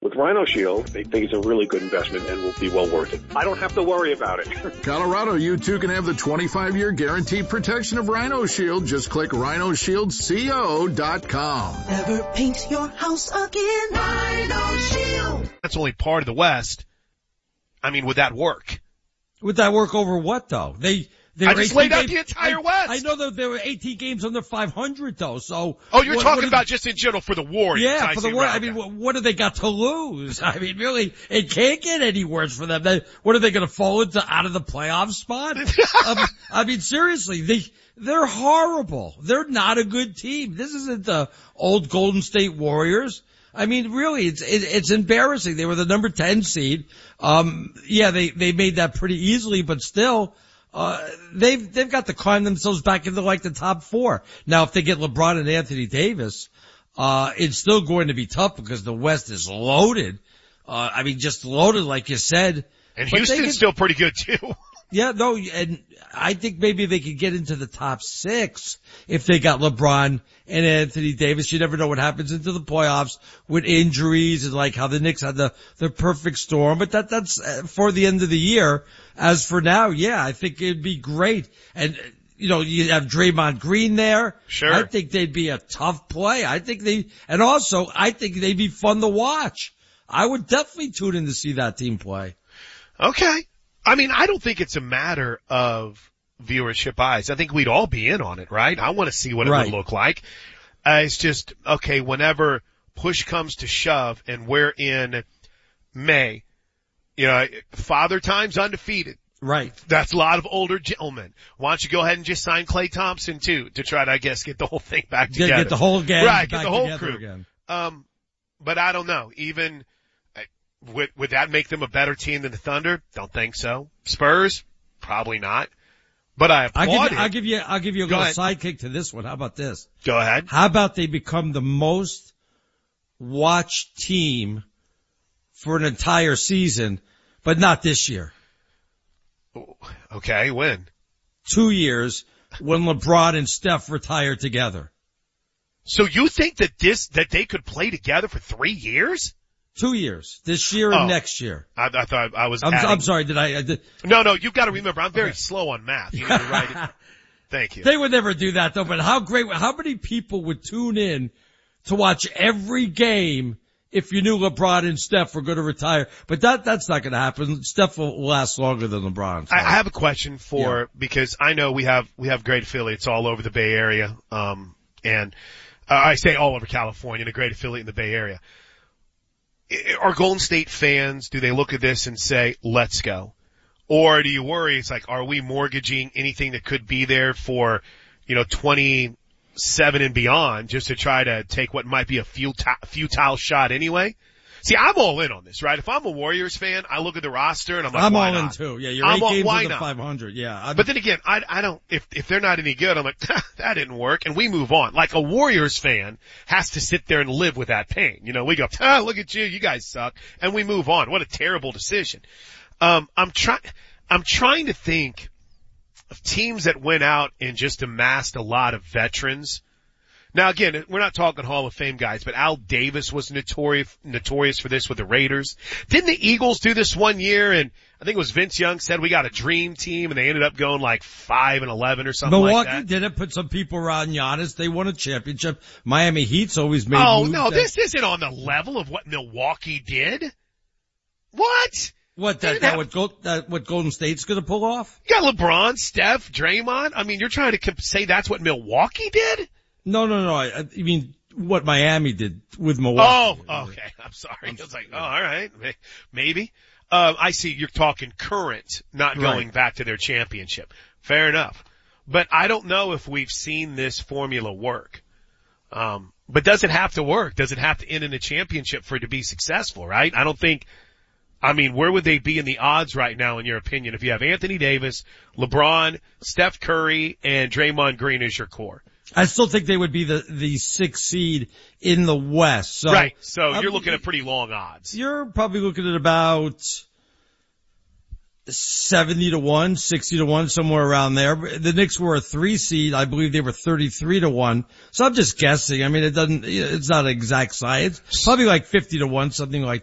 With Rhino Shield, they think it's a really good investment and will be well worth it. I don't have to worry about it. Colorado, you too can have the 25-year guaranteed protection of Rhino Shield. Just click rhinoshieldco.com. Never paint your house again. Rhino Shield. That's only part of the West. I mean, would that work? Would that work over what, though? They I just laid out the entire West. I know that there were 18 games under 500, though, so. Oh, you're talking about just in general for the Warriors. Yeah, for the Warriors. I mean, what do they got to lose? I mean, really, it can't get any worse for them. What are they going to fall out of the playoff spot? I mean, seriously, they're horrible. They're not a good team. This isn't the old Golden State Warriors. I mean, really, it's embarrassing. They were the number 10 seed. Yeah, they made that pretty easily, but still, they've got to climb themselves back into like the top 4. Now, if they get LeBron and Anthony Davis, it's still going to be tough because the West is loaded. I mean, just loaded, like you said. And Houston's still pretty good too. Yeah, no, and I think maybe they could get into the top 6 if they got LeBron and Anthony Davis. You never know what happens into the playoffs with injuries and like how the Knicks had the perfect storm. But that's for the end of the year. As for now, yeah, I think it'd be great. And, you know, you have Draymond Green there. Sure. I think they'd be a tough play. I think they'd be fun to watch. I would definitely tune in to see that team play. Okay. I mean, I don't think it's a matter of viewership eyes. I think we'd all be in on it, right? I want to see what it would look like. It's just, okay, whenever push comes to shove and we're in May, you know, Father Time's undefeated. Right. That's a lot of older gentlemen. Why don't you go ahead and just sign Klay Thompson too to try to, I guess, get the whole thing back together. Get the whole gang right, back get the whole together crew. Again. But I don't know. Even, would that make them a better team than the Thunder? Don't think so. Spurs? Probably not. But I applaud it. I'll give you a little sidekick to this one. How about this? Go ahead. How about they become the most watched team for an entire season, but not this year? Okay, when? 2 years when LeBron and Steph retire together. So you think that they could play together for 3 years? 2 years. This year and next year. I thought I was I'm sorry, did I No, you've got to remember, I'm very slow on math. You need to write it. Thank you. They would never do that though, but how many people would tune in to watch every game if you knew LeBron and Steph were going to retire? But that's not going to happen. Steph will last longer than LeBron. So. I have a question because I know we have great affiliates all over the Bay Area, and I say all over California, and a great affiliate in the Bay Area. Are Golden State fans, do they look at this and say, let's go? Or do you worry, it's like, are we mortgaging anything that could be there for, 27 and beyond just to try to take what might be a futile shot anyway? See, I'm all in on this, right? If I'm a Warriors fan, I look at the roster and I'm like, I'm why all not? in too. Yeah, you're 8 games under 500. Yeah. But then again, I don't, if they're not any good, I'm like, that didn't work, and we move on. Like a Warriors fan has to sit there and live with that pain. We go, look at you guys suck, and we move on. What a terrible decision. I'm trying to think of teams that went out and just amassed a lot of veterans. Now again, we're not talking Hall of Fame guys, but Al Davis was notorious for this with the Raiders. Didn't the Eagles do this one year? And I think it was Vince Young said we got a dream team, and they ended up going like 5-11 or something like that. Milwaukee did it, put some people around Giannis. They won a championship. Miami Heat's always made moves. Oh no, this isn't on the level of what Milwaukee did. What? What Golden State's gonna pull off? You got LeBron, Steph, Draymond. I mean, you're trying to say that's what Milwaukee did? No. I mean, what Miami did with Milwaukee. Oh, okay. I'm sorry. I was like, all right. Maybe. I see you're talking current, not going back to their championship. Fair enough. But I don't know if we've seen this formula work. But does it have to work? Does it have to end in a championship for it to be successful, right? Where would they be in the odds right now, in your opinion, if you have Anthony Davis, LeBron, Steph Curry, and Draymond Green as your core? I still think they would be the 6th seed in the West. So, right. So you're looking at pretty long odds. You're probably looking at about 70-1, 60-1, somewhere around there. The Knicks were a 3 seed. I believe they were 33-1. So I'm just guessing. I mean, it's not exact science. Probably like 50-1, something like